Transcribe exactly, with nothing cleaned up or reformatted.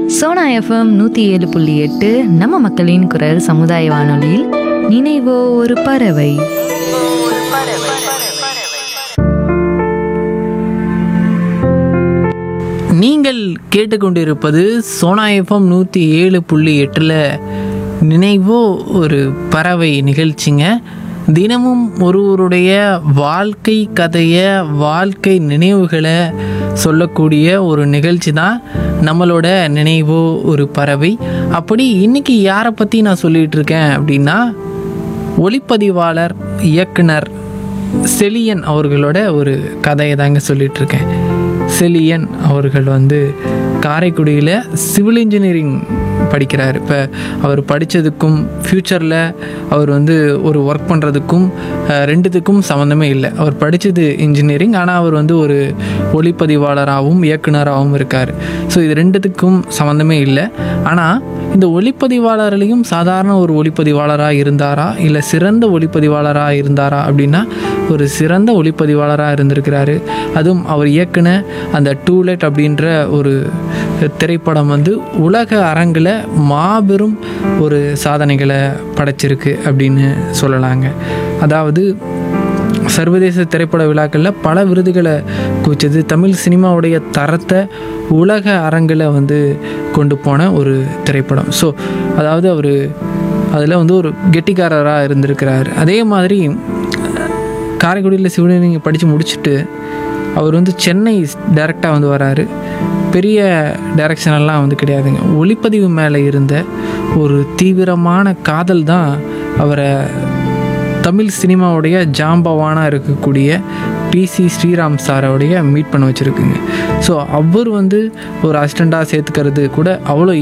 Sona FM நூற்றி ஏழு புள்ளி எட்டு நம்ம மக்களின் குரல் சமுதாய வானொலியில் நினைவோ ஒரு பறவை. நீங்கள் கேட்டுக்கொண்டிருப்பது சோனா எஃப்எம் நூற்றி ஏழு புள்ளி எட்டில் நினைவோ ஒரு பறவை நிகழ்ச்சிங்க. தினமும் ஒருவருடைய வாழ்க்கை கதையை, வாழ்க்கை நினைவுகளை சொல்லக்கூடிய ஒரு நிகழ்ச்சி தான் நம்மளோட நினைவோ ஒரு பறவை. அப்படி இன்றைக்கி யாரை பற்றி நான் சொல்லிகிட்டு இருக்கேன் அப்படின்னா, ஒளிப்பதிவாளர் இயக்குனர் செலியன் அவர்களோட ஒரு கதையை தாங்க சொல்லிகிட்ருக்கேன். செலியன் அவர்கள் வந்து காரைக்குடியில் சிவில் இன்ஜினியரிங் படிக்கிறார். இப்போ அவர் படித்ததுக்கும் ஃப்யூச்சரில் அவர் வந்து ஒரு ஒர்க் பண்ணுறதுக்கும் ரெண்டுத்துக்கும் சம்மந்தமே இல்லை. அவர் படித்தது இன்ஜினியரிங், ஆனால் அவர் வந்து ஒரு ஒளிப்பதிவாளராகவும் இயக்குனராகவும் இருக்கார். ஸோ இது ரெண்டுத்துக்கும் சம்மந்தமே இல்லை. ஆனால் இந்த ஒளிப்பதிவாளர்லையும் சாதாரண ஒரு ஒளிப்பதிவாளராக இருந்தாரா, இல்லை சிறந்த ஒளிப்பதிவாளராக இருந்தாரா அப்படின்னா, ஒரு சிறந்த ஒளிப்பதிவாளராக இருந்திருக்கிறாரு. அதுவும் அவர் இயக்குன அந்த டூலெட் அப்படின்ற ஒரு திரைப்படம் வந்து உலக அரங்கில் மாபெரும் ஒரு சாதனைகளை படைச்சிருக்கு அப்படின்னு சொல்லலாங்க. அதாவது சர்வதேச திரைப்பட விழாக்களில் பல விருதுகளை குவிச்சது, தமிழ் சினிமாவுடைய தரத்தை உலக அரங்கில் வந்து கொண்டு போன ஒரு திரைப்படம். ஸோ அதாவது அவர் அதில் வந்து ஒரு கெட்டிக்காரராக இருந்திருக்கிறார். அதே மாதிரி காரைக்குடியில் சிவில் இன்ஜினியரிங் படித்து முடிச்சுட்டு அவர் வந்து சென்னை டைரெக்டாக வந்து வராரு. பெரிய டைரக்ஷனெல்லாம் வந்து கிடையாதுங்க. ஒளிப்பதிவு மேலே இருந்த ஒரு தீவிரமான காதல் தான் அவரை தமிழ் சினிமாவுடைய ஜாம்பவானாக இருக்கக்கூடிய டி சி ஸ்ரீராம் சாரோடைய மீட் பண்ண வச்சுருக்குங்க. ஸோ அவர் வந்து ஒரு அசிஸ்டண்ட்டாக சேர்த்துக்கிறது கூட அவ்வளோ